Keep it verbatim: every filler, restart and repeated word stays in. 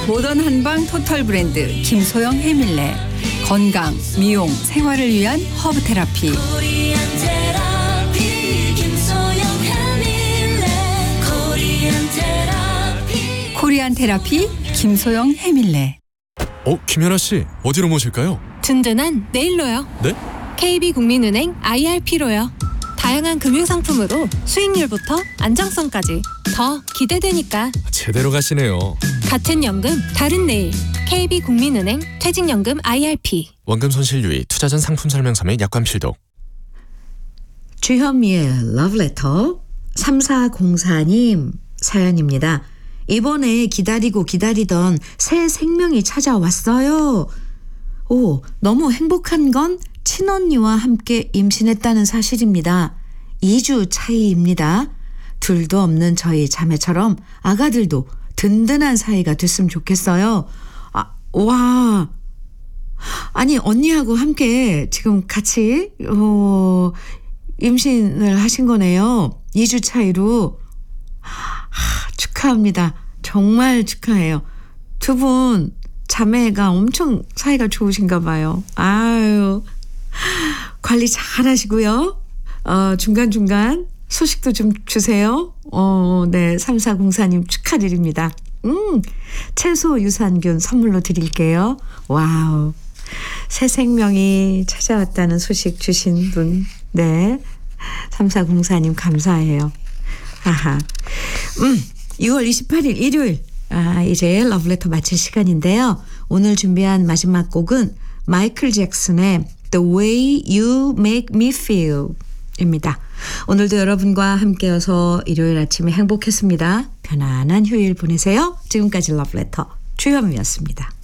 모던 한방 토탈 브랜드 김소영 해밀레. 건강, 미용, 생활을 위한 허브 테라피. 코리안 테라피 김소영 해밀레. 어, 김연아 씨, 어디로 모실까요? 든든한 내일로요. 네? 케이비국민은행 아이알피로요. 다양한 금융상품으로 수익률부터 안정성까지 더 기대되니까. 제대로 가시네요. 같은 연금 다른 내일. 케이비국민은행 퇴직연금 아이알피. 원금 손실 유의, 투자 전 상품 설명서 및 약관 필독. 주현미의 러브레터 삼사공사님 사연입니다. 이번에 기다리고 기다리던 새 생명이 찾아왔어요. 오, 너무 행복한 건 친언니와 함께 임신했다는 사실입니다. 이 주 차이입니다. 둘도 없는 저희 자매처럼 아가들도 든든한 사이가 됐으면 좋겠어요. 아, 와. 아니, 언니하고 함께 지금 같이 어, 임신을 하신 거네요. 이 주 차이로. 하, 축하합니다. 정말 축하해요. 두 분 자매가 엄청 사이가 좋으신가 봐요. 아유, 관리 잘 하시고요. 어, 중간중간 소식도 좀 주세요. 어, 네, 삼사공사님 축하드립니다. 음, 채소 유산균 선물로 드릴게요. 와우. 새 생명이 찾아왔다는 소식 주신 분, 네, 삼사공사님 감사해요. 아하. 음, 유월 이십팔일 일요일. 아, 이제 러브레터 마칠 시간인데요. 오늘 준비한 마지막 곡은 마이클 잭슨의 The Way You Make Me Feel 입니다. 오늘도 여러분과 함께여서 일요일 아침에 행복했습니다. 편안한 휴일 보내세요. 지금까지 러브레터 주현미였습니다.